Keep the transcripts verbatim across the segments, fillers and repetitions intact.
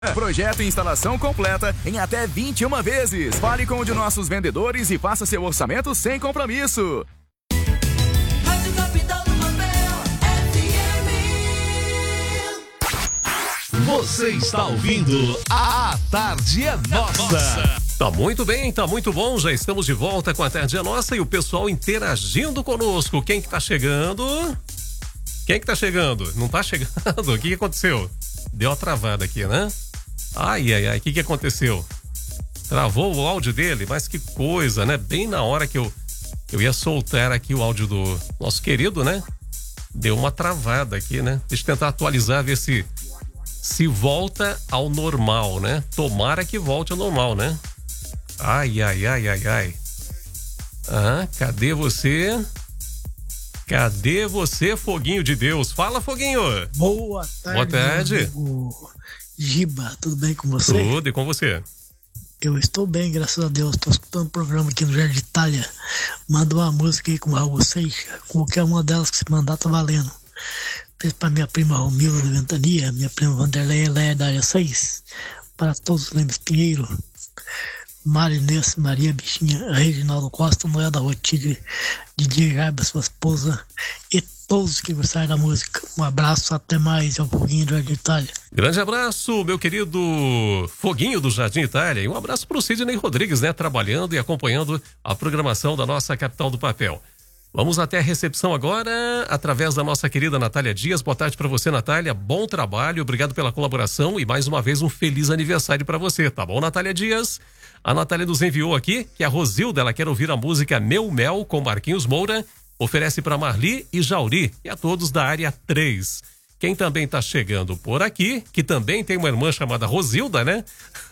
Projeto e instalação completa em até vinte e uma vezes. Fale com um de nossos vendedores e faça seu orçamento sem compromisso. Rádio Capital do Papel, F M. Você está ouvindo A Tarde é Nossa. Tá muito bem, tá muito bom. Já estamos de volta com A Tarde é Nossa e o pessoal interagindo conosco. Quem que tá chegando? Quem que tá chegando? Não tá chegando? O que que aconteceu? Deu uma travada aqui, né? Ai, ai, ai, o que que aconteceu? Travou o áudio dele? Mas que coisa, né? Bem na hora que eu, eu ia soltar aqui o áudio do nosso querido, né? Deu uma travada aqui, né? Deixa eu tentar atualizar, ver se se volta ao normal, né? Tomara que volte ao normal, né? Ai, ai, ai, ai, ai. Ah, cadê você? Cadê você, Foguinho de Deus? Fala, Foguinho! Boa tarde. Boa tarde. Amigo Giba, tudo bem com você? Tudo, e com você? Eu estou bem, graças a Deus. Estou escutando o programa aqui no Jardim Itália. Manda uma música aí com o Raul Seixas. Qualquer uma delas que se mandar tá valendo. Para minha prima Romilda da Ventania, minha prima Vanderlei Leia da área seis. Para todos os Lemos Pinheiro. Marinês, Maria Bichinha, Reginaldo Costa, Noé da Rotigre, Didier Garba, sua esposa e todos que gostaram da música. Um abraço, até mais, é o Foguinho do Jardim Itália. Grande abraço, meu querido Foguinho do Jardim Itália, e um abraço pro Sidney Rodrigues, né, trabalhando e acompanhando a programação da nossa Capital do Papel. Vamos até a recepção agora, através da nossa querida Natália Dias. Boa tarde para você, Natália, bom trabalho, obrigado pela colaboração e mais uma vez um feliz aniversário para você, tá bom, Natália Dias? A Natália nos enviou aqui que a Rosilda, ela quer ouvir a música Meu Mel com Marquinhos Moura, oferece para Marli e Jauri e a todos da área três. Quem também tá chegando por aqui, que também tem uma irmã chamada Rosilda, né?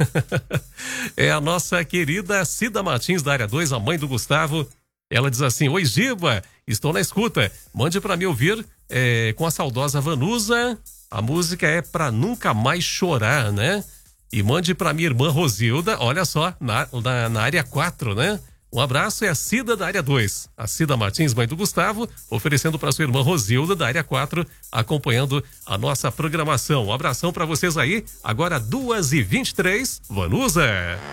É a nossa querida Cida Martins da área dois, a mãe do Gustavo. Ela diz assim: oi, Giba, estou na escuta, mande para me ouvir é, com a saudosa Vanusa, a música é Pra Nunca Mais Chorar, né? E mande para minha irmã Rosilda, olha só, na, na, na área quatro, né? Um abraço, é a Cida da área dois, a Cida Martins, mãe do Gustavo, oferecendo para sua irmã Rosilda da área quatro, acompanhando a nossa programação. Um abração para vocês aí, agora duas e vinte e três, Vanusa.